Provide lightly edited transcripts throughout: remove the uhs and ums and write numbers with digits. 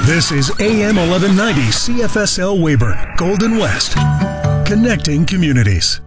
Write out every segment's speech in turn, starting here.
This is AM 1190 CFSL Weyburn, Golden West, connecting communities.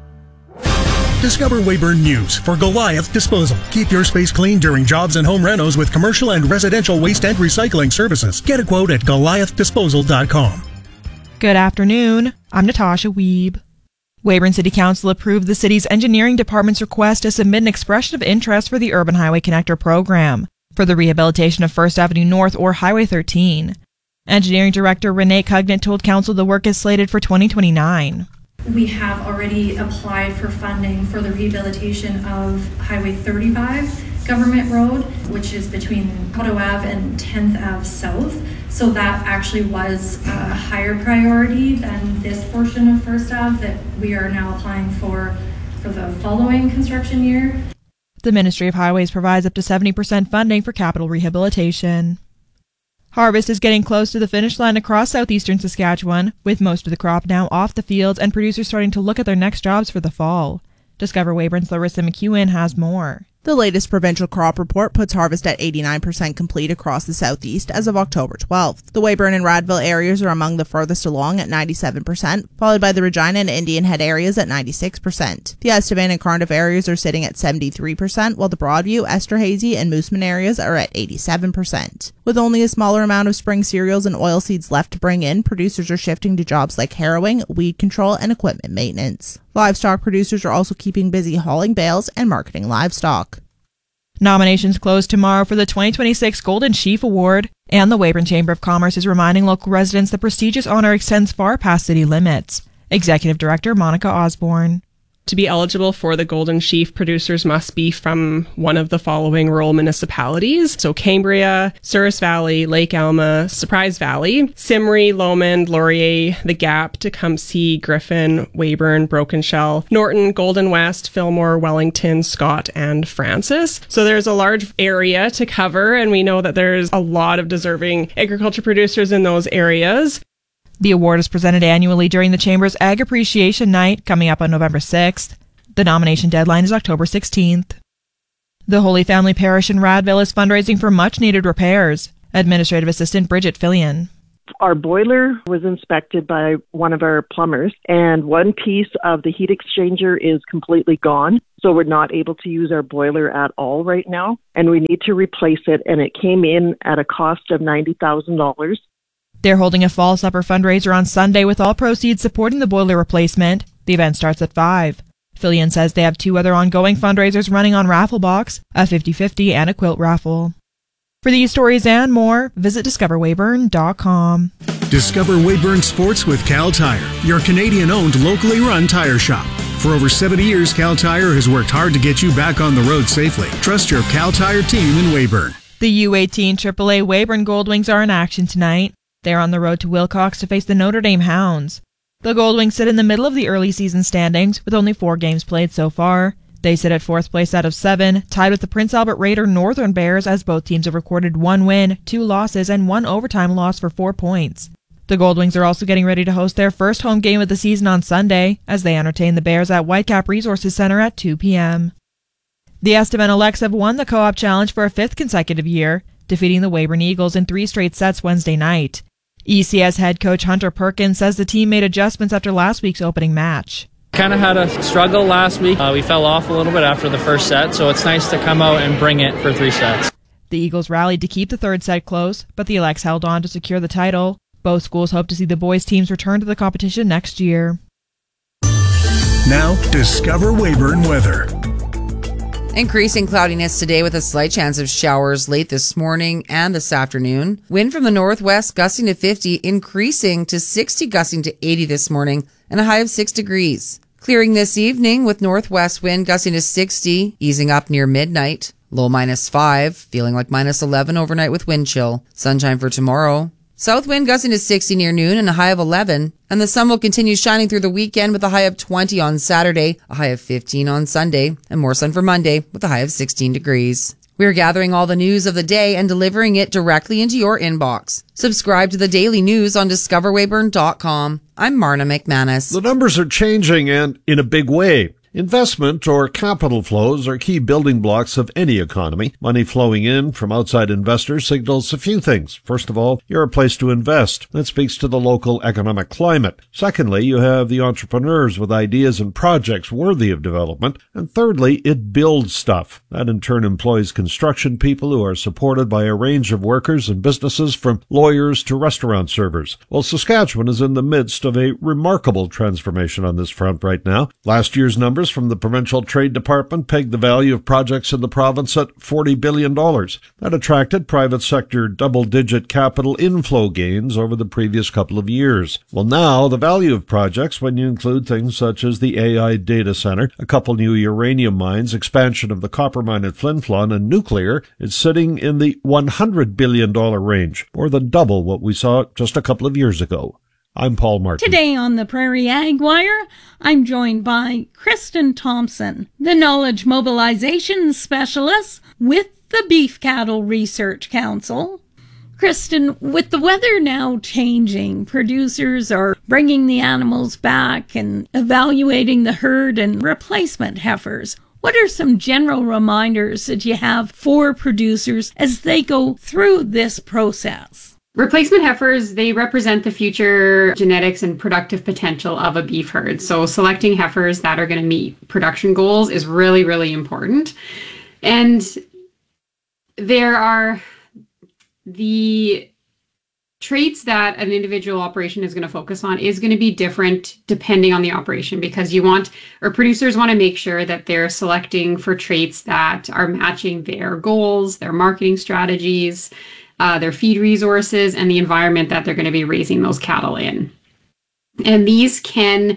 Discover Weyburn News for Goliath Disposal. Keep your space clean during jobs and home renos with commercial and residential waste and recycling services. Get a quote at goliathdisposal.com. Good afternoon. I'm Natasha Wiebe. Weyburn City Council approved the city's engineering department's request to submit an expression of interest for the Urban Highway Connector program for the rehabilitation of First Avenue North or Highway 13. Engineering Director Renee Cugnett told Council the work is slated for 2029. We have already applied for funding for the rehabilitation of Highway 35 Government Road, which is between Hutto Ave and 10th Ave South. So that actually was a higher priority than this portion of First Ave that we are now applying for the following construction year. The Ministry of Highways provides up to 70% funding for capital rehabilitation. Harvest is getting close to the finish line across southeastern Saskatchewan, with most of the crop now off the fields and producers starting to look at their next jobs for the fall. Discover Weyburn's Larissa McEwen has more. The latest provincial crop report puts harvest at 89% complete across the southeast as of October 12th. The Weyburn and Radville areas are among the furthest along at 97%, followed by the Regina and Indian Head areas at 96%. The Estevan and Cardiff areas are sitting at 73%, while the Broadview, Esterhazy, and Mooseman areas are at 87%. With only a smaller amount of spring cereals and oilseeds left to bring in, producers are shifting to jobs like harrowing, weed control, and equipment maintenance. Livestock producers are also keeping busy hauling bales and marketing livestock. Nominations close tomorrow for the 2026 Golden Sheaf Award, and the Weyburn Chamber of Commerce is reminding local residents the prestigious honor extends far past city limits. Executive Director Monica Osborne. To be eligible for the Golden Sheaf, producers must be from one of the following rural municipalities. So Cambria, Souris Valley, Lake Alma, Surprise Valley, Simri, Lomond, Laurier, The Gap, Tecumseh, Griffin, Weyburn, Broken Shell, Norton, Golden West, Fillmore, Wellington, Scott, and Francis. So there's a large area to cover, and we know that there's a lot of deserving agriculture producers in those areas. The award is presented annually during the Chamber's Ag Appreciation Night, coming up on November 6th. The nomination deadline is October 16th. The Holy Family Parish in Radville is fundraising for much-needed repairs. Administrative Assistant Bridget Fillion. Our boiler was inspected by one of our plumbers, and one piece of the heat exchanger is completely gone. So we're not able to use our boiler at all right now, and we need to replace it, and it came in at a cost of $90,000. They're holding a fall supper fundraiser on Sunday with all proceeds supporting the boiler replacement. The event starts at 5. Fillion says they have 2 other ongoing fundraisers running on Rafflebox, a 50-50 and a quilt raffle. For these stories and more, visit discoverweyburn.com. Discover Weyburn Sports with Cal Tire, your Canadian-owned, locally run tire shop. For over 70 years, Cal Tire has worked hard to get you back on the road safely. Trust your Cal Tire team in Weyburn. The U18 AAA Weyburn Goldwings are in action tonight. They're on the road to Wilcox to face the Notre Dame Hounds. The Goldwings sit in the middle of the early season standings with only 4 games played so far. They sit at 4th place out of 7, tied with the Prince Albert Raider Northern Bears, as both teams have recorded 1 win, 2 losses, and 1 overtime loss for 4 points. The Goldwings are also getting ready to host their first home game of the season on Sunday, as they entertain the Bears at Whitecap Resources Center at 2 p.m. The Estevan Elects have won the Co-op Challenge for a 5th consecutive year, defeating the Weyburn Eagles in 3 straight sets Wednesday night. ECS head coach Hunter Perkins says the team made adjustments after last week's opening match. Kind of had a struggle last week. We fell off a little bit after the first set, so it's nice to come out and bring it for 3 sets. The Eagles rallied to keep the 3rd set close, but the Elects held on to secure the title. Both schools hope to see the boys' teams return to the competition next year. Now, discover Weyburn weather. Increasing cloudiness today with a slight chance of showers late this morning and this afternoon. Wind from the northwest gusting to 50, increasing to 60, gusting to 80 this morning, and a high of 6 degrees. Clearing this evening with northwest wind gusting to 60, easing up near midnight. Low -5, feeling like -11 overnight with wind chill. Sunshine for tomorrow. South wind gusting to 60 near noon and a high of 11. And the sun will continue shining through the weekend with a high of 20 on Saturday, a high of 15 on Sunday, and more sun for Monday with a high of 16 degrees. We're gathering all the news of the day and delivering it directly into your inbox. Subscribe to the daily news on discoverweyburn.com. I'm Marna McManus. The numbers are changing, and in a big way. Investment or capital flows are key building blocks of any economy. Money flowing in from outside investors signals a few things. First of all, you're a place to invest. That speaks to the local economic climate. Secondly, you have the entrepreneurs with ideas and projects worthy of development. And thirdly, it builds stuff. That in turn employs construction people who are supported by a range of workers and businesses from lawyers to restaurant servers. Well, Saskatchewan is in the midst of a remarkable transformation on this front right now. Last year's numbers from the Provincial Trade Department pegged the value of projects in the province at $40 billion. That attracted private sector double-digit capital inflow gains over the previous couple of years. Well, now the value of projects, when you include things such as the AI data center, a couple new uranium mines, expansion of the copper mine at Flin Flon, and nuclear, is sitting in the $100 billion range, more than double what we saw just a couple of years ago. I'm Paul Martin. Today on the Prairie Ag Wire, I'm joined by Kristen Thompson, the Knowledge Mobilization Specialist with the Beef Cattle Research Council. Kristen, with the weather now changing, producers are bringing the animals back and evaluating the herd and replacement heifers. What are some general reminders that you have for producers as they go through this process? Replacement heifers, they represent the future genetics and productive potential of a beef herd. So selecting heifers that are going to meet production goals is really, really important. And there are the traits that an individual operation is going to focus on is going to be different depending on the operation, because producers want to make sure that they're selecting for traits that are matching their goals, their marketing strategies, their feed resources, and the environment that they're going to be raising those cattle in. And these can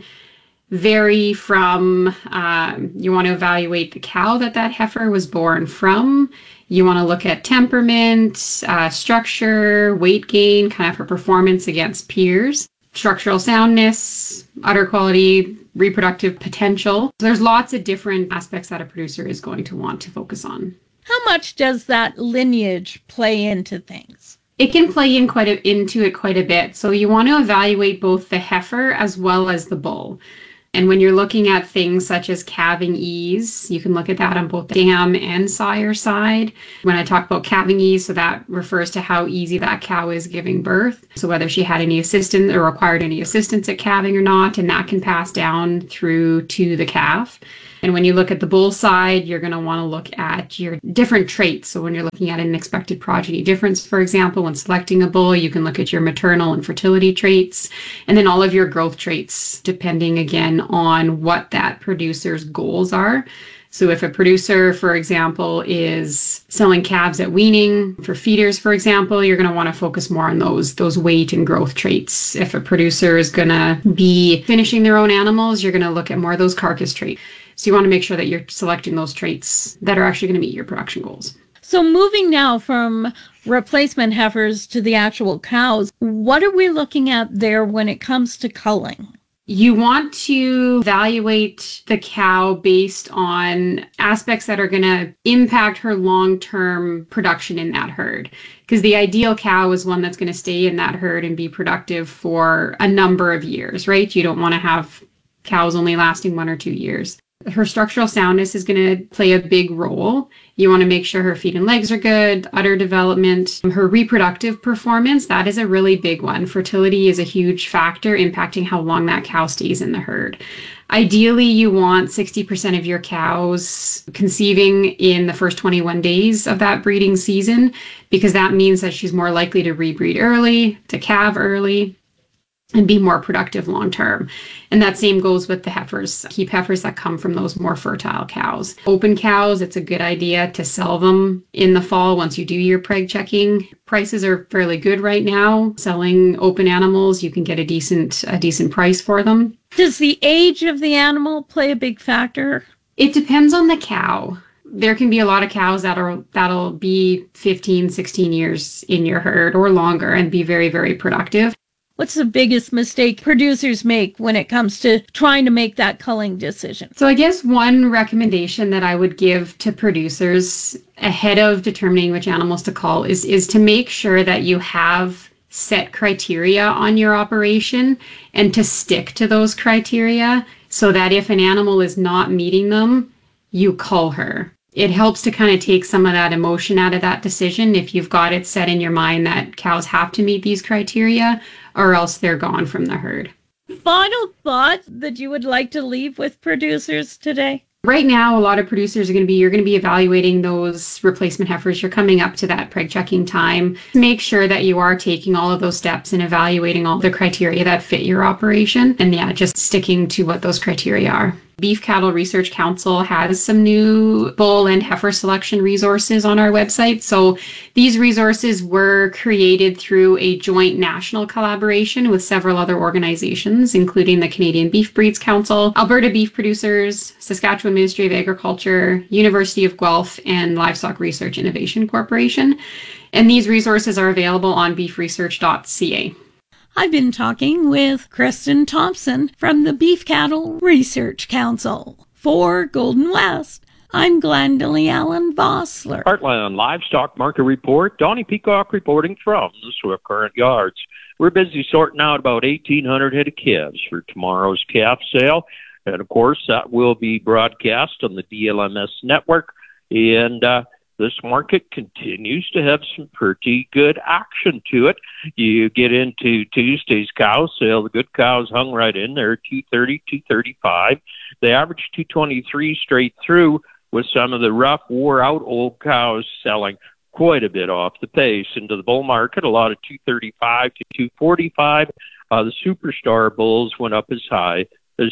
vary from, you want to evaluate the cow that heifer was born from. You want to look at temperament, structure, weight gain, kind of her performance against peers, structural soundness, udder quality, reproductive potential. So there's lots of different aspects that a producer is going to want to focus on. How much does that lineage play into things? It can play into it quite a bit. So you want to evaluate both the heifer as well as the bull. And when you're looking at things such as calving ease, you can look at that on both the dam and sire side. When I talk about calving ease, so that refers to how easy that cow is giving birth. So whether she had any assistance or required any assistance at calving or not, and that can pass down through to the calf. And when you look at the bull side, you're going to want to look at your different traits. So when you're looking at an expected progeny difference, for example, when selecting a bull, you can look at your maternal and fertility traits, and then all of your growth traits, depending again on what that producer's goals are. So if a producer, for example, is selling calves at weaning for feeders, for example, you're going to want to focus more on those weight and growth traits. If a producer is going to be finishing their own animals, you're going to look at more of those carcass traits. So you want to make sure that you're selecting those traits that are actually going to meet your production goals. So moving now from replacement heifers to the actual cows, what are we looking at there when it comes to culling? You want to evaluate the cow based on aspects that are going to impact her long-term production in that herd. Because the ideal cow is one that's going to stay in that herd and be productive for a number of years, right? You don't want to have cows only lasting 1 or 2 years. Her structural soundness is going to play a big role. You want to make sure her feet and legs are good, udder development, her reproductive performance, that is a really big one. Fertility is a huge factor impacting how long that cow stays in the herd. Ideally, you want 60% of your cows conceiving in the first 21 days of that breeding season, because that means that she's more likely to rebreed early, to calve early, and be more productive long term. And that same goes with the heifers. Keep heifers that come from those more fertile cows. Open cows, it's a good idea to sell them in the fall once you do your preg checking. Prices are fairly good right now. Selling open animals, you can get a decent price for them. Does the age of the animal play a big factor? It depends on the cow. There can be a lot of cows that'll be 15, 16 years in your herd or longer and be very, very productive. What's the biggest mistake producers make when it comes to trying to make that culling decision? So I guess one recommendation that I would give to producers ahead of determining which animals to cull is to make sure that you have set criteria on your operation and to stick to those criteria. so that if an animal is not meeting them, you cull her. It helps to kind of take some of that emotion out of that decision if you've got it set in your mind that cows have to meet these criteria or else they're gone from the herd. Final thoughts that you would like to leave with producers today? Right now, a lot of producers you're going to be evaluating those replacement heifers. You're coming up to that preg checking time. Make sure that you are taking all of those steps and evaluating all the criteria that fit your operation. And just sticking to what those criteria are. Beef Cattle Research Council has some new bull and heifer selection resources on our website. So these resources were created through a joint national collaboration with several other organizations, including the Canadian Beef Breeds Council, Alberta Beef Producers, Saskatchewan Ministry of Agriculture, University of Guelph, and Livestock Research Innovation Corporation. And these resources are available on beefresearch.ca. I've been talking with Kristen Thompson from the Beef Cattle Research Council. For Golden West, I'm Glendalee Allen Vossler. Heartland Livestock Market Report. Donnie Peacock reporting from the Swift Current Yards. We're busy sorting out about 1,800 head of calves for tomorrow's calf sale. And, of course, that will be broadcast on the DLMS network. And this market continues to have some pretty good action to it. You get into Tuesday's cow sale, the good cows hung right in there, 230, 235. They averaged 223 straight through, with some of the rough, wore-out old cows selling quite a bit off the pace. Into the bull market, a lot of 235 to 245. The superstar bulls went up as high as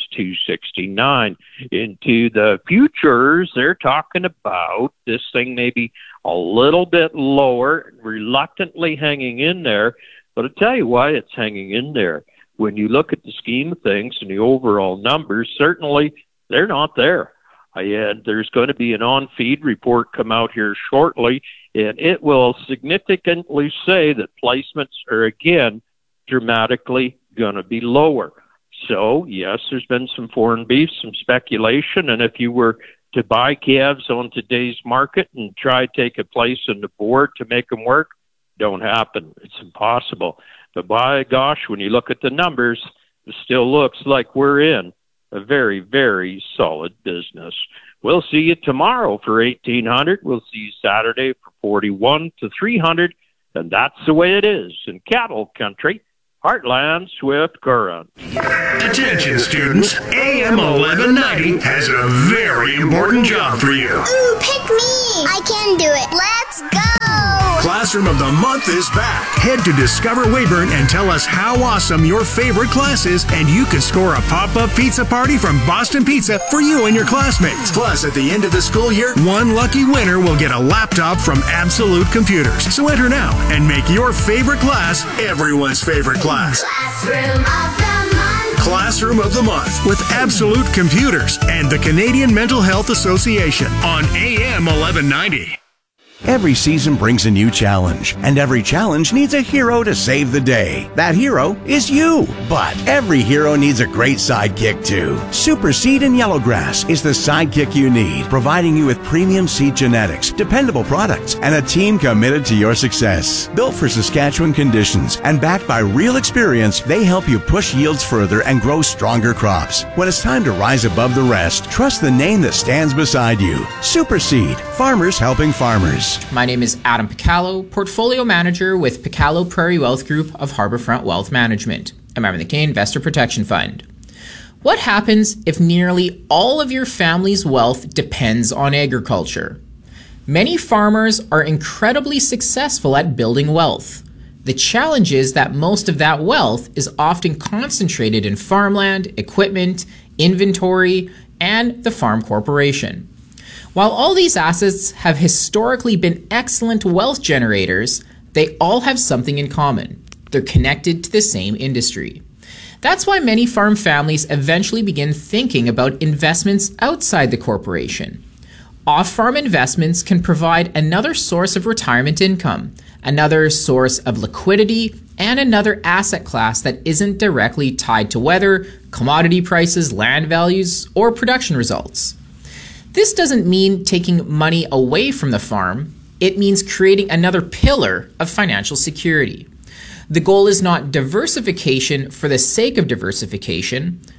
269. Into the futures, they're talking about this thing maybe a little bit lower, reluctantly hanging in there. But I'll tell you why it's hanging in there. When you look at the scheme of things and the overall numbers, certainly they're not there. And there's going to be an on-feed report come out here shortly, and it will significantly say that placements are again dramatically going to be lower. So, yes, there's been some foreign beef, some speculation, and if you were to buy calves on today's market and try to take a place on the board to make them work, don't happen. It's impossible. But by gosh, when you look at the numbers, it still looks like we're in a very, very solid business. We'll see you tomorrow for 1,800. We'll see you Saturday for 41 to 300, and that's the way it is in cattle country. Heartland Swift Current. Attention students, AM 1190 has a very important job for you. Ooh, pick me! I can do it. Let's go! Classroom of the Month is back. Head to Discover Weyburn and tell us how awesome your favorite class is, and you could score a pop-up pizza party from Boston Pizza for you and your classmates. Plus, at the end of the school year, one lucky winner will get a laptop from Absolute Computers. So enter now and make your favorite class everyone's favorite class. Classroom of the Month. Classroom of the Month with Absolute Computers and the Canadian Mental Health Association on AM 1190. Every season brings a new challenge, and every challenge needs a hero to save the day. That hero is you. But every hero needs a great sidekick too. Super Seed and Yellowgrass is the sidekick you need, providing you with premium seed genetics, dependable products, and a team committed to your success. Built for Saskatchewan conditions and backed by real experience, they help you push yields further and grow stronger crops. When it's time to rise above the rest, trust the name that stands beside you. Super Seed, farmers helping farmers. My name is Adam Picallo, Portfolio Manager with Picallo Prairie Wealth Group of Harbourfront Wealth Management, a member of the Canadian Investor Protection Fund. What happens if nearly all of your family's wealth depends on agriculture? Many farmers are incredibly successful at building wealth. The challenge is that most of that wealth is often concentrated in farmland, equipment, inventory, and the farm corporation. While all these assets have historically been excellent wealth generators, they all have something in common. They're connected to the same industry. That's why many farm families eventually begin thinking about investments outside the corporation. Off-farm investments can provide another source of retirement income, another source of liquidity, and another asset class that isn't directly tied to weather, commodity prices, land values, or production results. This doesn't mean taking money away from the farm. It means creating another pillar of financial security. The goal is not diversification for the sake of diversification.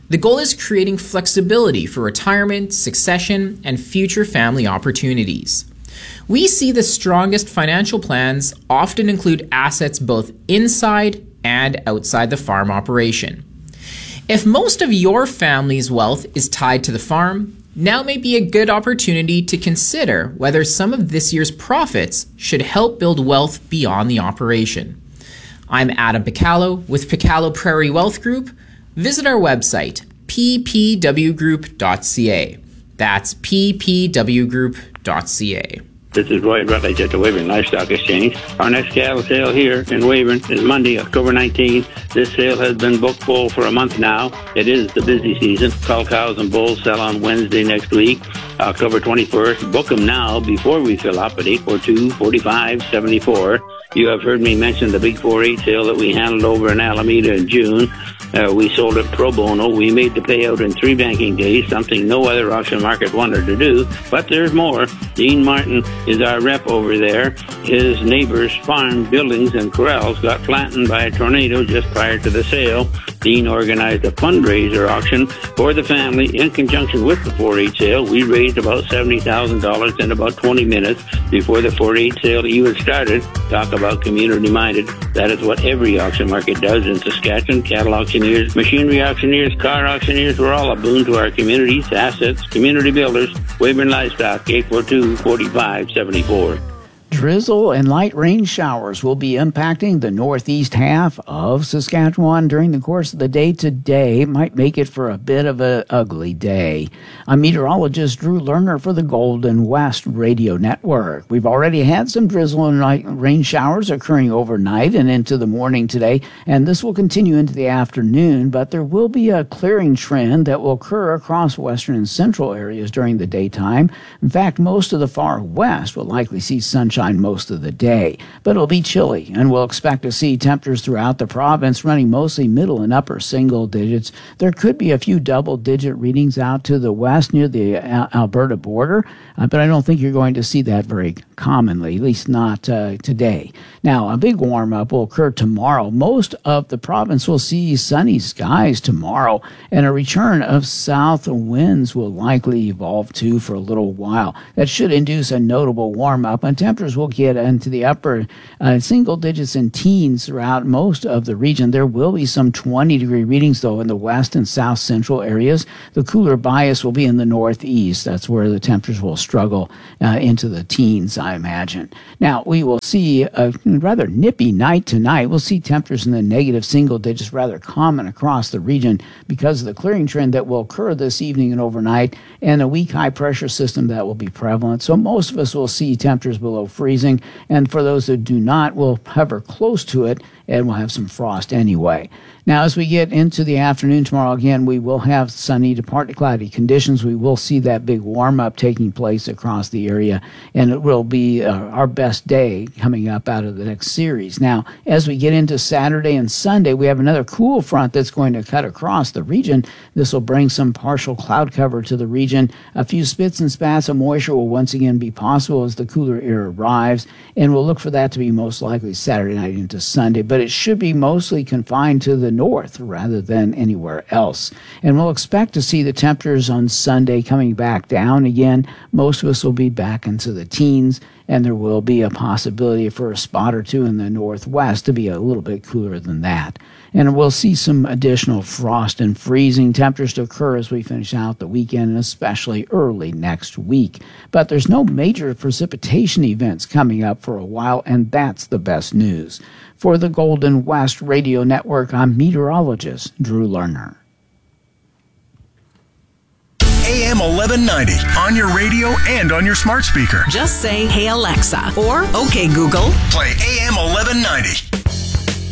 The goal is creating flexibility for retirement, succession, and future family opportunities. We see the strongest financial plans often include assets both inside and outside the farm operation. If most of your family's wealth is tied to the farm, now may be a good opportunity to consider whether some of this year's profits should help build wealth beyond the operation. I'm Adam Picallo with Picallo Prairie Wealth Group. Visit our website, ppwgroup.ca. That's ppwgroup.ca. This is Roy Rutledge at the Weyburn Livestock Exchange. Our next cattle sale here in Weyburn is Monday, October 19th. This sale has been booked full for a month now. It is the busy season. Cull cows and bulls sell on Wednesday next week, October 21st. Book them now before we fill up at 842-4574. You have heard me mention the big 4-8 sale that we handled over in Alameda in June. We sold it pro bono. We made the payout in 3 banking days, something no other auction market wanted to do. But there's more. Dean Martin is our rep over there. His neighbor's farm, buildings, and corrals got flattened by a tornado just prior to the sale. Dean organized a fundraiser auction for the family in conjunction with the 4-8 sale. We raised about $70,000 in about 20 minutes before the 4-8 sale even started. Talk about community-minded. That is what every auction market does in Saskatchewan. Cattle auctioneers, machinery auctioneers, car auctioneers, we're all a boon to our communities, assets, community builders. Weyburn Livestock, 842-4574. Drizzle and light rain showers will be impacting the northeast half of Saskatchewan during the course of the day today. It might make it for a bit of an ugly day. I'm meteorologist Drew Lerner for the Golden West Radio Network. We've already had some drizzle and light rain showers occurring overnight and into the morning today, and this will continue into the afternoon, but there will be a clearing trend that will occur across western and central areas during the daytime. In fact, most of the far west will likely see sunshine most of the day, but it'll be chilly, and we'll expect to see temperatures throughout the province running mostly middle and upper single digits. There could be a few double-digit readings out to the west near the Alberta border, but I don't think you're going to see that very commonly, at least not today. Now, a big warm-up will occur tomorrow. Most of the province will see sunny skies tomorrow, and a return of south winds will likely evolve too for a little while. That should induce a notable warm-up, and temperatures will get into the upper single digits and teens throughout most of the region. There will be some 20-degree readings, though, in the west and south central areas. The cooler bias will be in the northeast. That's where the temperatures will struggle into the teens, I imagine. Now, we will see a rather nippy night tonight. We'll see temperatures in the negative single digits, rather common across the region because of the clearing trend that will occur this evening and overnight, and a weak high-pressure system that will be prevalent. So most of us will see temperatures below freezing, and for those that do not, will hover close to it, and we'll have some frost anyway. Now, as we get into the afternoon tomorrow, again, we will have sunny to partly cloudy conditions. We will see that big warm-up taking place across the area, and it will be our best day coming up out of the next series. Now, as we get into Saturday and Sunday, we have another cool front that's going to cut across the region. This will bring some partial cloud cover to the region. A few spits and spats of moisture will once again be possible as the cooler air arrives, and we'll look for that to be most likely Saturday night into Sunday, but it should be mostly confined to the north rather than anywhere else. And we'll expect to see the temperatures on Sunday coming back down again. Most of us will be back into the teens, and there will be a possibility for a spot or two in the northwest to be a little bit cooler than that. And we'll see some additional frost and freezing temperatures to occur as we finish out the weekend, and especially early next week. But there's no major precipitation events coming up for a while, and that's the best news. For the Golden West Radio Network, I'm meteorologist Drew Lerner. AM 1190 on your radio and on your smart speaker. Just say, "Hey Alexa," or "Okay Google." Play AM 1190.